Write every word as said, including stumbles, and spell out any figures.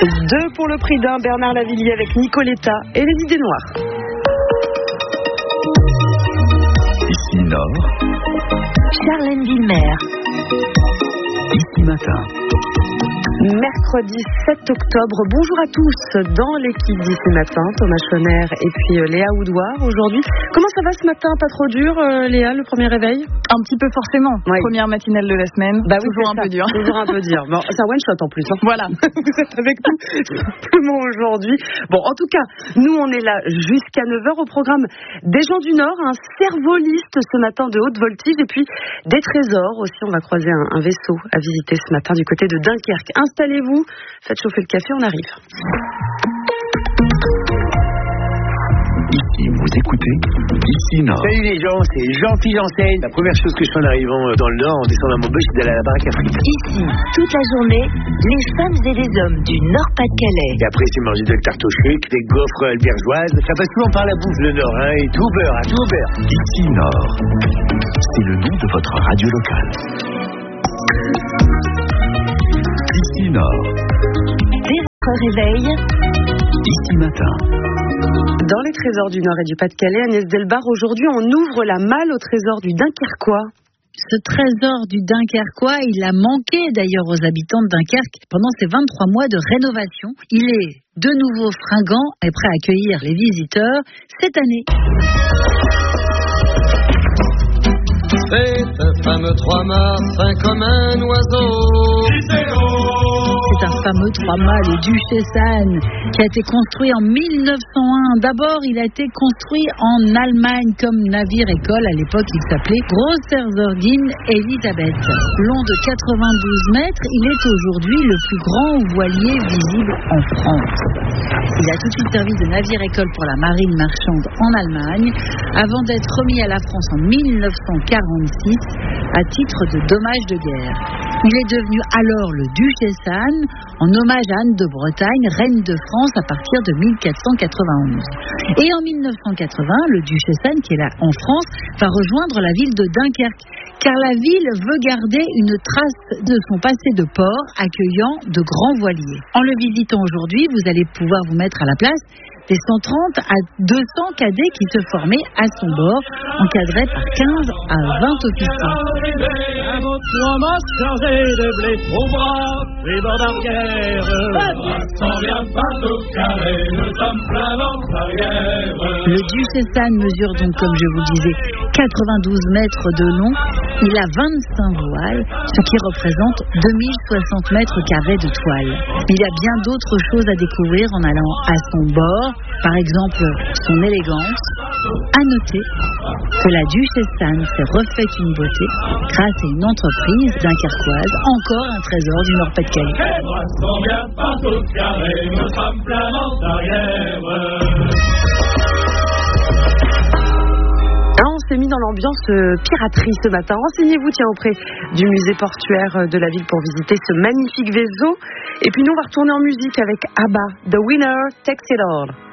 Deux pour le prix d'un, Bernard Lavilliers avec Nicoletta et les idées noires. Ici Nord, Charlène Villemer. Ici Matin. Mercredi sept octobre, bonjour à tous dans l'équipe d'ici matin, Thomas Schoner et puis euh, Léa Oudouard aujourd'hui. Comment ça va ce matin? Pas trop dur, euh, Léa, le premier réveil? Un petit peu forcément, oui. Première matinale de la semaine, bah oui, toujours un peu dur. Toujours un peu dur, bon, c'est un one shot en plus. Hein. Voilà. Vous êtes avec nous simplement aujourd'hui. Bon, en tout cas, nous on est là jusqu'à neuf heures au programme des gens du Nord, un cervoliste ce matin de haute voltige et puis des trésors aussi. On va croiser un, un vaisseau à visiter ce matin du côté de Dunkerque. Installez-vous, faites chauffer le café, on arrive. Ici, vous écoutez Ici Nord. Salut les gens, c'est Jean-Philippe Janssen. La première chose que je fais en arrivant dans le Nord, en descendant à mon bus, c'est d'aller à la baraque à frites. Ici, toute la journée, les femmes et les hommes du Nord-Pas-de-Calais. Et après, c'est manger de la tarte au sucre, des gaufres albergeoises. Ça passe souvent par la bouffe, le Nord, hein, et tout au beurre, à tout au beurre. Ici Nord, c'est le nom de votre radio locale. Ici Nord. Dès votre réveil, Ici Matin. Dans les trésors du Nord et du Pas-de-Calais, Agnès Delbar, aujourd'hui on ouvre la malle au trésor du Dunkerquois. Ce trésor du Dunkerquois, il a manqué d'ailleurs aux habitants de Dunkerque pendant ces vingt-trois mois de rénovation. Il est de nouveau fringant et prêt à accueillir les visiteurs cette année. C'est un fameux trois-mâts, fin comme un oiseau. C'est un fameux trois-mâts, le Duchessan, qui a été construit en mille neuf cent un. D'abord, il a été construit en Allemagne comme navire-école. À l'époque, il s'appelait Großherzogin Elisabeth. Long de quatre-vingt-douze mètres, il est aujourd'hui le plus grand voilier visible en France. Il a tout de suite servi de navire-école pour la marine marchande en Allemagne, avant d'être remis à la France en mille neuf cent quarante-six à titre de dommage de guerre. Il est devenu alors le Duchessan en hommage à Anne de Bretagne, reine de France à partir de mille quatre cent quatre-vingt-onze. Et en mille neuf cent quatre-vingts, le Duchessan, qui est là en France, va rejoindre la ville de Dunkerque, car la ville veut garder une trace de son passé de port accueillant de grands voiliers. En le visitant aujourd'hui, vous allez pouvoir vous mettre à la place des cent trente à deux cents cadets qui se formaient à son bord, encadrés par quinze à vingt officiers. Un beau trois-mâts chargé de blé au bras, les bords d'arrière. S'en vient pas au carré, le temps plein d'arrière. Le Duchessan mesure donc, comme je vous le disais, quatre-vingt-douze mètres de long. Il a vingt-cinq voiles, ce qui représente deux mille soixante mètres carrés de toile. Il y a bien d'autres choses à découvrir en allant à son bord, par exemple son élégance. À noter que la Duchessan s'est refaite une beauté grâce à une entreprise dunkerquoise, encore un trésor du Nord-Pas-de-Calais. Ah, on s'est mis dans l'ambiance euh, piraterie ce matin. Renseignez-vous tiens auprès du musée portuaire de la ville pour visiter ce magnifique vaisseau. Et puis nous on va retourner en musique avec ABBA, The Winner Takes It All.